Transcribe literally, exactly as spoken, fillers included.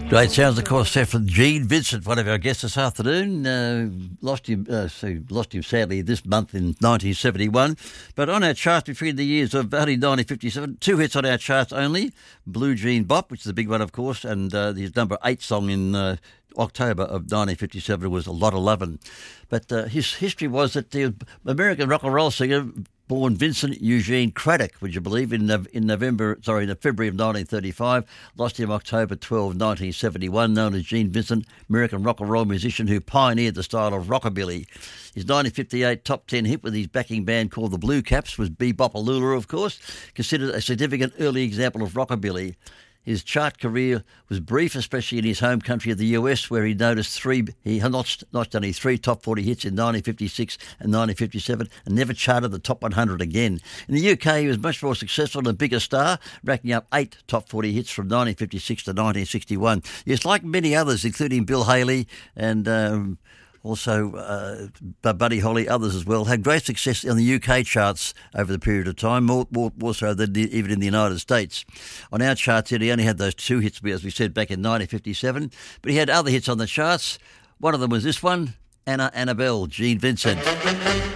Great sounds, of course, there from Gene Vincent, one of our guests this afternoon. Uh, lost him, uh, so lost him sadly this month in nineteen seventy-one. But on our charts between the years of only nineteen fifty-seven, two hits on our charts only: Blue Jean Bop, which is a big one, of course, and uh, his number eight song in uh, October of nineteen fifty-seven was A Lot of Lovin'. But uh, his history was that the American rock and roll singer, born Vincent Eugene Craddock, would you believe, in in November, sorry, in February of nineteen thirty-five, lost him October twelfth, nineteen seventy-one, known as Gene Vincent, American rock and roll musician who pioneered the style of rockabilly. His nineteen fifty-eight top ten hit with his backing band called the Blue Caps was Be-Bop-A-Lula, of course, considered a significant early example of rockabilly. His chart career was brief, especially in his home country of the U S, where he noticed three. He notched, notched only three top forty hits in nineteen fifty-six and nineteen fifty-seven, and never charted the top one hundred again. In the U K, he was much more successful and a bigger star, racking up eight top forty hits from nineteen fifty-six to nineteen sixty-one. Yes, like many others, including Bill Haley and Um, Also, uh, Buddy Holly, others as well, had great success on the U K charts over the period of time, more, more, more so than the, even in the United States. On our charts, he only had those two hits, as we said, back in nineteen fifty-seven, but he had other hits on the charts. One of them was this one, Anna Annabelle, Gene Vincent.